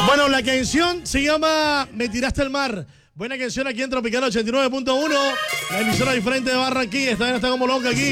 Bueno, la canción se llama Me tiraste al mar. Buena canción aquí en Tropicana 89.1. La emisora diferente de Barranquilla. Esta está como loca aquí.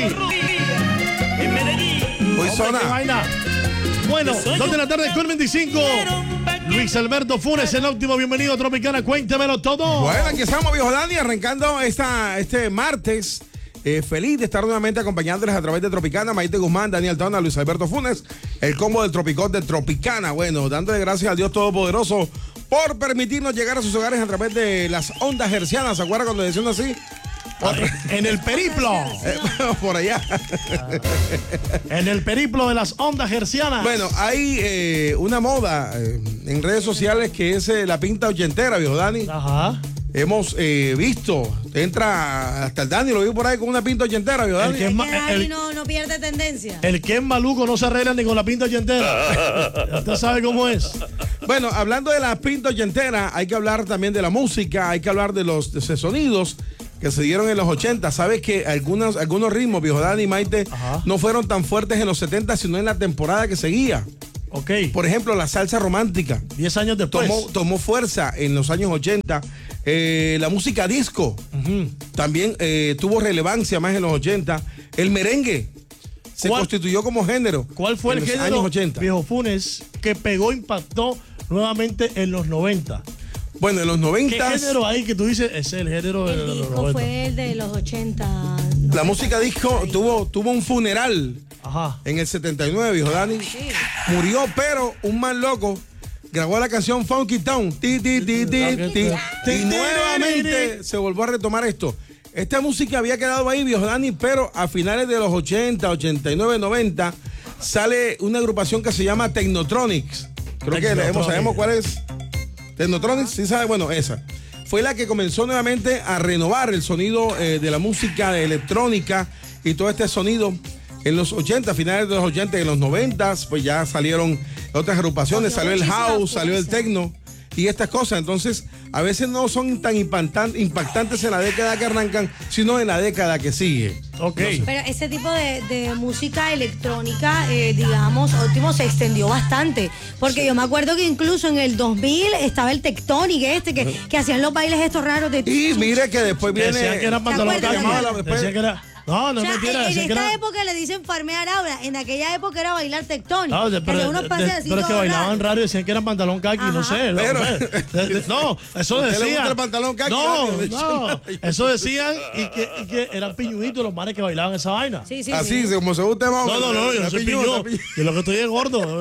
En Medellín. Hoy zona. ¿Qué vaina? Bueno, 2 de la tarde con 25. Luis Alberto Funes, el óptimo. Bienvenido a Tropicana. Cuéntamelo todo. Bueno, aquí estamos, viejo Dani, arrancando este martes. Feliz de estar nuevamente acompañándoles a través de Tropicana. Maite Guzmán, Daniel Tona, Luis Alberto Funes. El combo del Tropicot de Tropicana. Bueno, dándole gracias al Dios Todopoderoso por permitirnos llegar a sus hogares a través de las ondas hercianas. ¿Se acuerdan cuando decían así? En el periplo. Por allá. En el periplo de las ondas hercianas. Bueno, hay una moda en redes sociales que es la pinta ochentera, viejo Dani. Ajá. Hemos visto, entra hasta el Dani, lo vi por ahí con una pinta ochentera, viejo Dani. El que es Dani no pierde tendencia. El que es maluco no se arregla ni con la pinta ochentera. Ya usted sabe cómo es. Bueno, hablando de la pinta ochentera, hay que hablar también de la música, hay que hablar de los sonidos que se dieron en los 80. Sabes que algunos ritmos, viejo Dani y Maite, Ajá, no fueron tan fuertes en los 70, sino en la temporada que seguía. Ok. Por ejemplo, la salsa romántica 10 años después. tomó fuerza en los años 80. La música disco también tuvo relevancia más en los 80. El merengue se constituyó como género. ¿Cuál fue en el los género, años 80? viejo Funes, que pegó, impactó nuevamente en los 90? Bueno, en los 90. ¿Qué género hay que tú dices? Ese es el género de El los disco 90. fue el de los 80. La música disco tuvo un funeral. Ajá. En el 79, viejo Dani. Sí. Murió, pero un man loco grabó la canción Funky Town. Ti, ti, ti, ti, ti. Y nuevamente se volvió a retomar esto. Esta música había quedado ahí, viejo Dani, pero a finales de los 80, 89, 90, sale una agrupación que se llama Technotronics. Creo que sabemos cuál es. Technotronics, ¿sí sabe? Bueno, esa. Fue la que comenzó nuevamente a renovar el sonido de la música electrónica y todo este sonido. En los 80, finales de los 80 y en los 90, pues ya salieron otras agrupaciones, salió el house, salió el techno y estas cosas. Entonces, a veces no son tan impactantes en la década que arrancan, sino en la década que sigue. Ok. Pero ese tipo de música electrónica, digamos, óptimo, se extendió bastante. Porque yo me acuerdo que incluso en el 2000 estaba el Tectonic que hacían los bailes estos raros de... Y mire que después viene... Decían que era pantalón ¿Te acuerdas? caqui. Decían que era... No, no O sea, es mentira. en Decían que esta era... época le dicen farmear ahora, en aquella época era bailar tectónico. No, pero es que bailaban raro y decían que eran pantalón kaki, no sé. No, eso ¿Usted le gusta decían. el pantalón kaki? No, eso decían y que eran piñuitos los manes que bailaban esa vaina. Sí, sí, Así, sí. como se gusta más. No, yo no soy piñudo. Yo lo que estoy es gordo.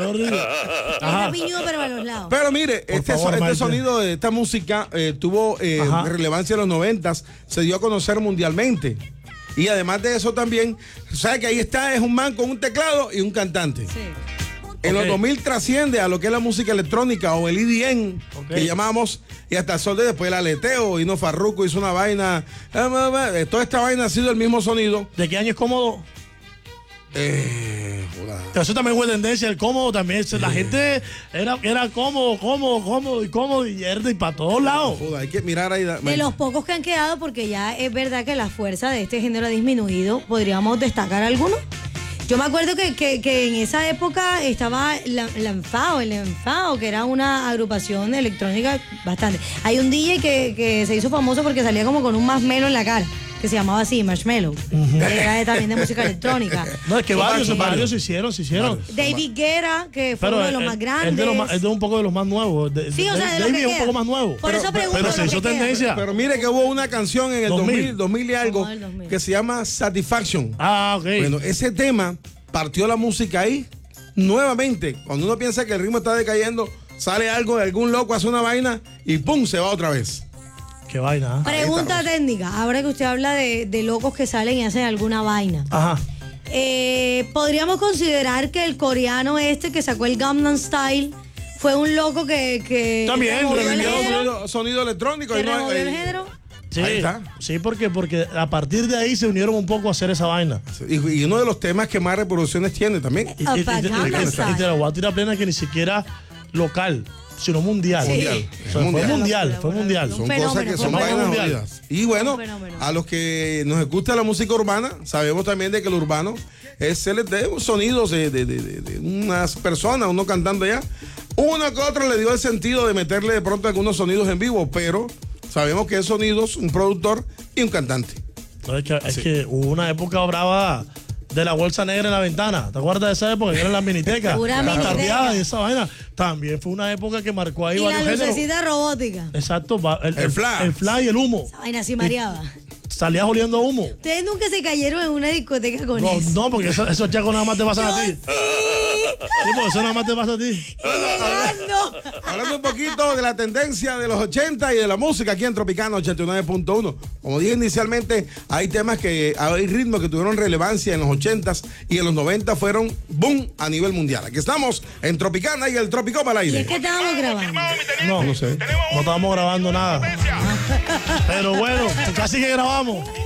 Era piñudo, pero a los lados. Pero mire, este Maite. sonido de esta música tuvo relevancia en los 90, se dio a conocer mundialmente. Y además de eso también, ¿sabes que ahí está? Es un man con un teclado y un cantante. Sí. En los 2000 trasciende a lo que es la música electrónica o el EDM, que llamamos, y hasta el sol de después el aleteo, Hino Farruko hizo una vaina. Toda esta vaina ha sido el mismo sonido. ¿De qué año es cómodo? Pero eso también fue tendencia, el cómodo también. La gente era cómodo y para todos lados. Joder, hay que mirar ahí. De los pocos que han quedado, porque ya es verdad que la fuerza de este género ha disminuido, podríamos destacar algunos. Yo me acuerdo que en esa época estaba el Enfado, que era una agrupación electrónica bastante. Hay un DJ que se hizo famoso porque salía como con un marshmallow en la cara, que se llamaba así, Marshmallow. Era también de música electrónica. No, es que varios se hicieron. David Guerra, que fue uno de los más grandes. Es de un poco de los más nuevos. Sí, o sea, de lo David que es un queda. poco más nuevo. Por eso pregunto pero lo se que hizo queda. tendencia. Pero mire que hubo una canción en el 2000 y algo, Como el 2000. que se llama Satisfaction. Ah, ok. Bueno, ese tema partió la música ahí nuevamente. Cuando uno piensa que el ritmo está decayendo, sale algo de algún loco, hace una vaina y ¡pum! Se va otra vez. Qué vaina. Pregunta técnica, ahora que usted habla de locos que salen y hacen alguna vaina. Ajá. ¿Podríamos considerar que el coreano que sacó el Gangnam Style fue un loco que También, removió el género? Sonido electrónico. ¿Que y no, removió el género? Sí, Ahí está. sí, porque a partir de ahí se unieron un poco a hacer esa vaina. y uno de los temas que más reproducciones tiene también. Y te la voy a tirar plena que ni siquiera local, sino mundial. Sí. O sea, fue mundial. Son fenómeno, cosas que fue son un vainas mundial. jodidas. Y bueno, Un fenómeno. a los que nos gusta la música urbana, sabemos también de que el urbano es sonidos de unas personas, uno cantando allá. Uno que otro le dio el sentido de meterle de pronto algunos sonidos en vivo, pero sabemos que es sonidos, un productor y un cantante. No, es que hubo una época brava de la bolsa negra en la ventana. ¿Te acuerdas de esa época? Que eran las minitecas. Pura las miniteca. tardeadas y esa vaina. También fue una época que marcó ahí Y la varios géneros. lucecita robótica. Exacto, El flash. El flash y el humo. Esa vaina así mareaba. Salías oliendo humo. Ustedes nunca se cayeron en una discoteca con No, eso. no, porque esos chacos nada más te pasan a ti. Sí. Sí, porque eso nada más te pasa a ti. Llegando. Hablando un poquito de la tendencia de los 80 y de la música aquí en Tropicana 89.1. Como dije inicialmente, hay temas hay ritmos que tuvieron relevancia en los 80s y en los 90 fueron boom a nivel mundial. Aquí estamos en Tropicana y el Tropicoma al Y aire. es que estábamos grabando. No, No sé. no estábamos grabando nada. Pero bueno, casi que grabamos.